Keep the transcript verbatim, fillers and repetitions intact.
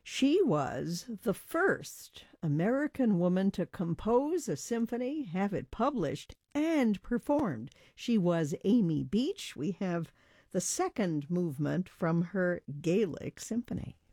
She was the first American woman to compose a symphony, have it published, and performed. She was Amy Beach. We have the second movement from her Gaelic symphony.